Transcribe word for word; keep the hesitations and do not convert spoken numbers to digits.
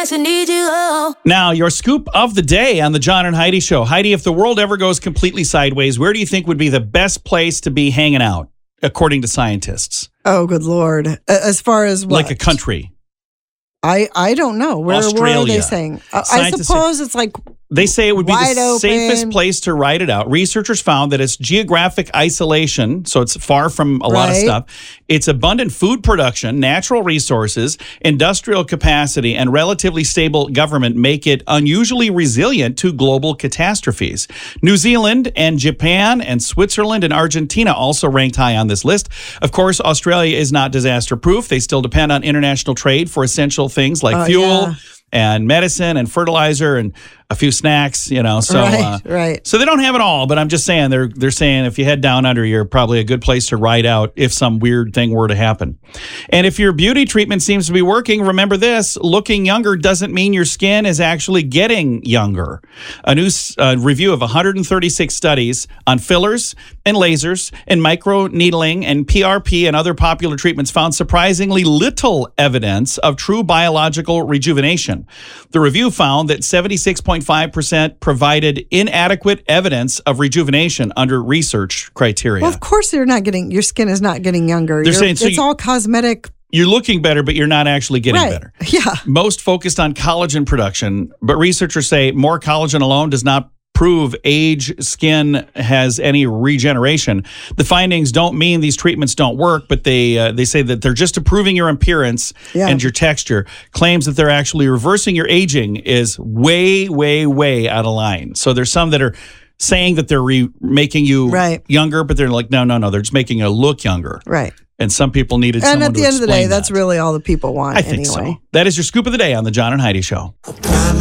nights I need you. Oh. Now, your scoop of the day on the John and Heidi Show. Heidi, if the world ever goes completely sideways, where do you think would be the best place to be hanging out, according to scientists? Oh, good Lord. As far as what? Like a country. I, I don't know. Where, where are they saying? I, I suppose it's like They say it would be the open. safest place to write it out. Researchers found that it's geographic isolation, so it's far from a lot of Right. stuff. It's abundant food production, natural resources, industrial capacity, and relatively stable government make it unusually resilient to global catastrophes. New Zealand and Japan and Switzerland and Argentina also ranked high on this list. Of course, Australia is not disaster-proof. They still depend on international trade for essential things like Oh, fuel yeah. and medicine and fertilizer and a few snacks, you know. So, Right, uh, right. So they don't have it all, but I'm just saying they're they're saying if you head down under, you're probably a good place to ride out if some weird thing were to happen. And if your beauty treatment seems to be working, remember this: looking younger doesn't mean your skin is actually getting younger. A new uh, review of one hundred thirty-six studies on fillers and lasers and micro needling and P R P and other popular treatments found surprisingly little evidence of true biological rejuvenation. The review found that seventy-six point five percent provided inadequate evidence of rejuvenation under research criteria. Well, of course, they're not getting. Your skin is not getting younger. They're You're- saying- so it's you- all cosmetic. You're looking better, but you're not actually getting Right. better. Yeah. Most focused on collagen production, but researchers say more collagen alone does not prove age skin has any regeneration. The findings don't mean these treatments don't work, but they uh, they say that they're just improving your appearance Yeah. and your texture. Claims that they're actually reversing your aging is way, way, way out of line. So there's some that are saying that they're re- making you Right. younger, but they're like, no, no, no, they're just making you look younger. Right. And some people needed And someone at the to end of the day, explain that's that. really all the people want I think anyway. so. That is your scoop of the day on the John and Heidi Show.